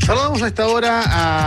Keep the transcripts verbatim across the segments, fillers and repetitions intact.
Saludamos a esta hora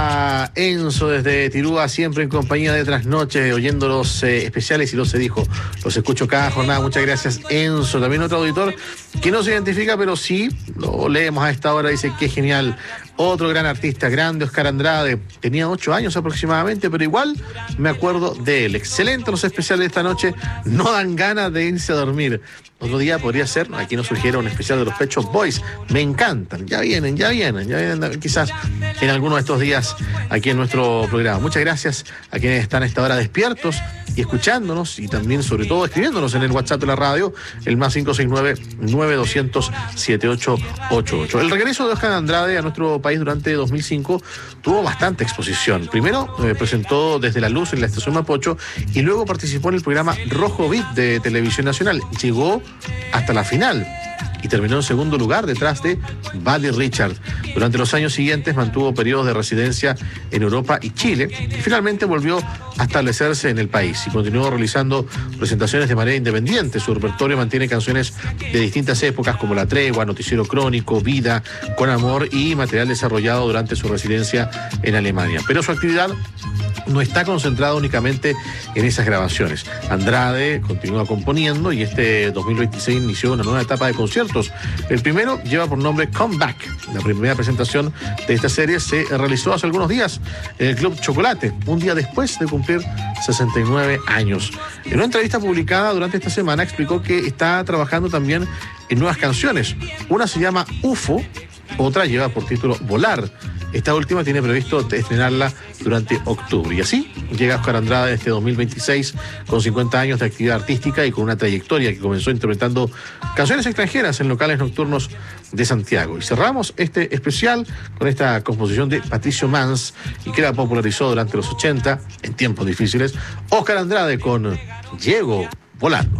a Enzo desde Tirúa, siempre en compañía de Trasnoche, oyendo los eh, especiales, y lo se dijo, los escucho cada jornada. Muchas gracias, Enzo. También otro auditor que no se identifica, pero sí lo leemos a esta hora, dice que genial. Otro gran artista, grande Oscar Andrade, tenía ocho años aproximadamente, pero igual me acuerdo de él. Excelente los especiales de esta noche, no dan ganas de irse a dormir. Otro día podría ser, aquí nos sugiere un especial de los Pet Shop Boys, me encantan, ya vienen, ya vienen, ya vienen quizás en alguno de estos días aquí en nuestro programa. Muchas gracias a quienes están a esta hora despiertos y escuchándonos, y también sobre todo escribiéndonos en el WhatsApp de la radio, el más cinco seis nueve, nueve dos cero cero, siete ocho ocho ocho. El regreso de Oscar Andrade a nuestro país durante dos mil cinco tuvo bastante exposición. Primero eh, presentó Desde la Luz en la estación Mapocho, y luego participó en el programa Rojo Beat de Televisión Nacional. Llegó hasta la final y terminó en segundo lugar detrás de Buddy Richard. Durante los años siguientes mantuvo periodos de residencia en Europa y Chile, y finalmente volvió a establecerse en el país y continuó realizando presentaciones de manera independiente. Su repertorio mantiene canciones de distintas épocas como La Tregua, Noticiero Crónico, Vida, Con Amor y material desarrollado durante su residencia en Alemania. Pero su actividad no está concentrado únicamente en esas grabaciones. Andrade continúa componiendo y este dos mil veintiséis inició una nueva etapa de conciertos. El primero lleva por nombre Come Back. La primera presentación de esta serie se realizó hace algunos días en el Club Chocolate, un día después de cumplir sesenta y nueve años. En una entrevista publicada durante esta semana explicó que está trabajando también en nuevas canciones. Una se llama U F O, otra lleva por título Volar. Esta última tiene previsto estrenarla durante octubre. Y así llega Oscar Andrade este dos mil veintiséis con cincuenta años de actividad artística y con una trayectoria que comenzó interpretando canciones extranjeras en locales nocturnos de Santiago. Y cerramos este especial con esta composición de Patricio Mans, y que la popularizó durante los ochenta, en tiempos difíciles, Oscar Andrade con Llego Volando.